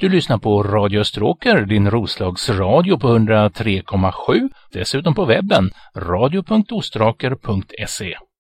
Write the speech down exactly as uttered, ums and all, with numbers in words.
Du lyssnar på Radio Österåker, din Roslagsradio på hundra tre komma sju. Dessutom på webben radio punkt ostraker punkt se.